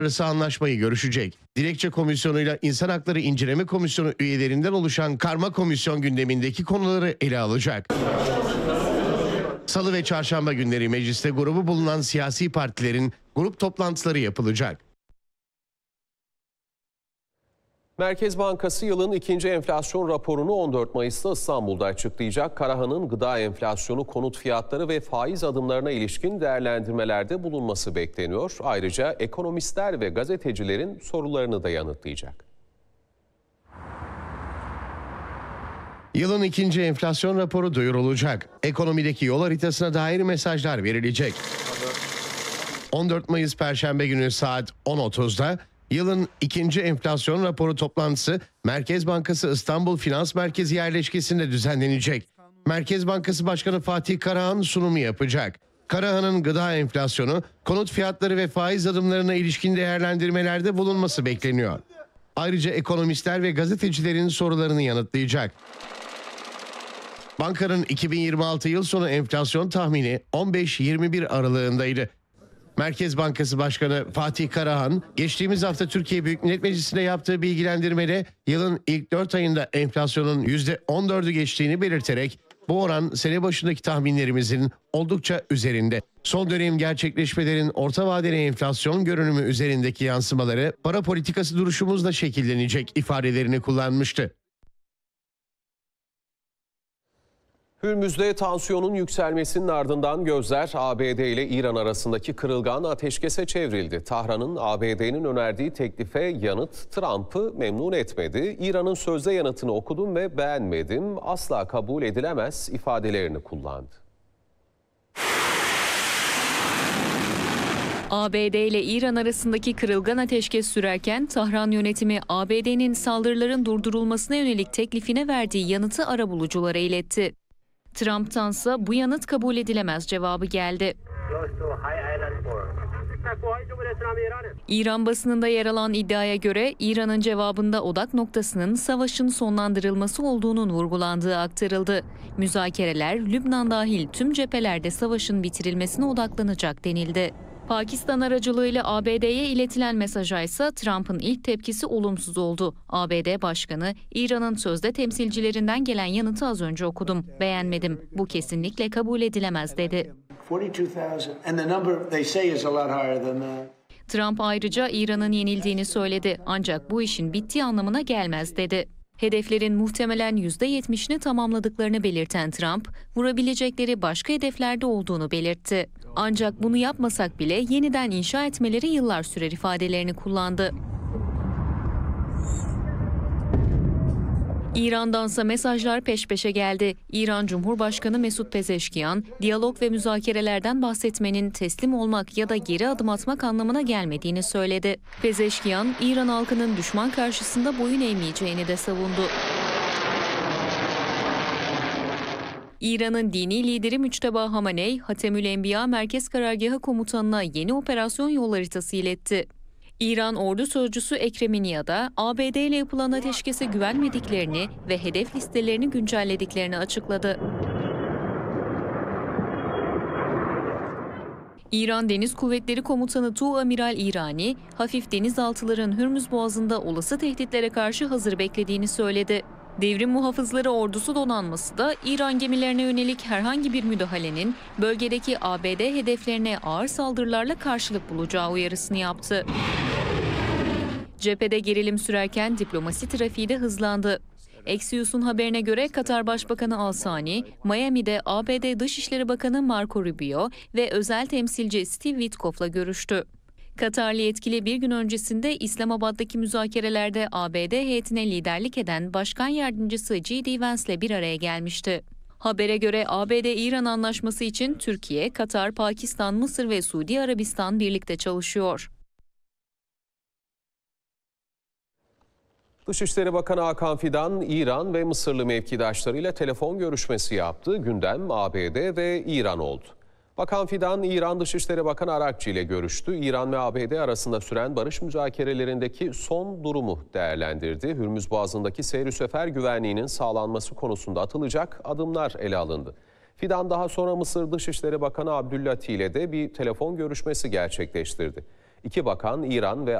arası anlaşmayı görüşecek. Dilekçe Komisyonu'yla İnsan Hakları İnceleme Komisyonu üyelerinden oluşan karma komisyon gündemindeki konuları ele alacak. Salı ve çarşamba günleri mecliste grubu bulunan siyasi partilerin grup toplantıları yapılacak. Merkez Bankası yılın ikinci enflasyon raporunu 14 Mayıs'ta İstanbul'da açıklayacak. Karahan'ın gıda enflasyonu, konut fiyatları ve faiz adımlarına ilişkin değerlendirmelerde bulunması bekleniyor. Ayrıca ekonomistler ve gazetecilerin sorularını da yanıtlayacak. Yılın ikinci enflasyon raporu duyurulacak. Ekonomideki yol haritasına dair mesajlar verilecek. 14 Mayıs Perşembe günü saat 10.30'da yılın ikinci enflasyon raporu toplantısı Merkez Bankası İstanbul Finans Merkezi yerleşkesinde düzenlenecek. Merkez Bankası Başkanı Fatih Karahan sunumu yapacak. Karahan'ın gıda enflasyonu, konut fiyatları ve faiz adımlarına ilişkin değerlendirmelerde bulunması bekleniyor. Ayrıca ekonomistler ve gazetecilerin sorularını yanıtlayacak. Bankanın 2026 yıl sonu enflasyon tahmini 15-21 aralığındaydı. Merkez Bankası Başkanı Fatih Karahan, geçtiğimiz hafta Türkiye Büyük Millet Meclisi'nde yaptığı bilgilendirmede yılın ilk 4 ayında enflasyonun %14'ü geçtiğini belirterek bu oran sene başındaki tahminlerimizin oldukça üzerinde. Son dönem gerçekleşmelerin orta vadeli enflasyon görünümü üzerindeki yansımaları para politikası duruşumuzla şekillenecek ifadelerini kullanmıştı. Hürmüz'de tansiyonun yükselmesinin ardından gözler ABD ile İran arasındaki kırılgan ateşkese çevrildi. Tahran'ın ABD'nin önerdiği teklife yanıt Trump'ı memnun etmedi. İran'ın sözde yanıtını okudum ve beğenmedim, asla kabul edilemez ifadelerini kullandı. ABD ile İran arasındaki kırılgan ateşkes sürerken Tahran yönetimi ABD'nin saldırıların durdurulmasına yönelik teklifine verdiği yanıtı arabuluculara iletti. Trump'tansa bu yanıt kabul edilemez cevabı geldi. İran basınında yer alan iddiaya göre İran'ın cevabında odak noktasının savaşın sonlandırılması olduğunun vurgulandığı aktarıldı. Müzakereler Lübnan dahil tüm cephelerde savaşın bitirilmesine odaklanacak denildi. Pakistan aracılığıyla ABD'ye iletilen mesaja ise Trump'ın ilk tepkisi olumsuz oldu. ABD Başkanı, İran'ın sözde temsilcilerinden gelen yanıtı az önce okudum. Beğenmedim. Bu kesinlikle kabul edilemez dedi. Trump ayrıca İran'ın yenildiğini söyledi. Ancak bu işin bittiği anlamına gelmez dedi. Hedeflerin muhtemelen %70'ini tamamladıklarını belirten Trump, vurabilecekleri başka hedeflerde olduğunu belirtti. Ancak bunu yapmasak bile yeniden inşa etmeleri yıllar sürer ifadelerini kullandı. İran'dansa mesajlar peş peşe geldi. İran Cumhurbaşkanı Mesut Pezeşkiyan, diyalog ve müzakerelerden bahsetmenin teslim olmak ya da geri adım atmak anlamına gelmediğini söyledi. Pezeşkiyan, İran halkının düşman karşısında boyun eğmeyeceğini de savundu. İran'ın dini lideri Müçteba Hamaney, Hatemül Enbiya Merkez Karargahı Komutanı'na yeni operasyon yol haritası iletti. İran ordu sözcüsü Ekrem İnaya da ABD ile yapılan ateşkese güvenmediklerini ve hedef listelerini güncellediklerini açıkladı. İran Deniz Kuvvetleri Komutanı Tuğamiral İrani, hafif denizaltıların Hürmüz Boğazı'nda olası tehditlere karşı hazır beklediğini söyledi. Devrim Muhafızları Ordusu donanması da İran gemilerine yönelik herhangi bir müdahalenin bölgedeki ABD hedeflerine ağır saldırılarla karşılık bulacağı uyarısını yaptı. Cephede gerilim sürerken diplomasi trafiği de hızlandı. Axios'un haberine göre Katar Başbakanı Al-Sani, Miami'de ABD Dışişleri Bakanı Marco Rubio ve özel temsilci Steve Witkoff'la görüştü. Katarlı yetkili bir gün öncesinde İslamabad'daki müzakerelerde ABD heyetine liderlik eden Başkan Yardımcısı J.D. Vance'le bir araya gelmişti. Habere göre ABD-İran anlaşması için Türkiye, Katar, Pakistan, Mısır ve Suudi Arabistan birlikte çalışıyor. Dışişleri Bakanı Hakan Fidan, İran ve Mısırlı mevkidaşlarıyla telefon görüşmesi yaptı. Gündem ABD ve İran oldu. Bakan Fidan, İran Dışişleri Bakanı Arakçı ile görüştü. İran ve ABD arasında süren barış müzakerelerindeki son durumu değerlendirdi. Hürmüz Boğazı'ndaki seyir sefer güvenliğinin sağlanması konusunda atılacak adımlar ele alındı. Fidan daha sonra Mısır Dışişleri Bakanı Abdülati ile de bir telefon görüşmesi gerçekleştirdi. İki bakan İran ve